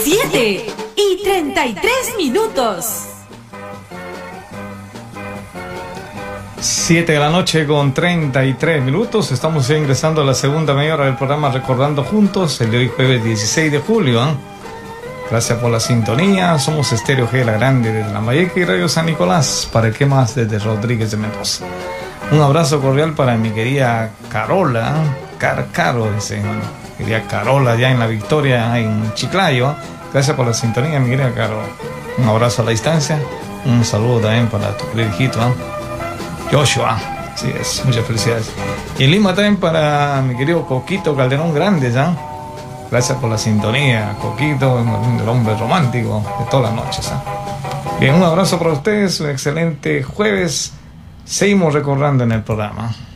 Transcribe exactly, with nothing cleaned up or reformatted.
siete y treinta y tres minutos. siete de la noche con treinta y tres minutos. Estamos ya ingresando a la segunda media hora del programa Recordando Juntos, el de hoy jueves dieciséis de julio. ¿eh? Gracias por la sintonía. Somos Estéreo G, la grande desde Lambayeque, y Radio San Nicolás, para el que más desde Rodríguez de Mendoza. Un abrazo cordial para mi querida Carola, Car Caro, dice, bueno, querida Carola, ya en La Victoria, en Chiclayo. Gracias por la sintonía, mi querida Caro. Un abrazo a la distancia. Un saludo también para tu querido hijito, ¿eh? Joshua, sí es, muchas felicidades. Y en Lima también para mi querido Coquito Calderón Grande, ¿ya? Gracias por la sintonía, Coquito, el hombre romántico de todas las noches, ¿eh? Bien, un abrazo para ustedes, un excelente jueves. Seguimos recordando en el programa.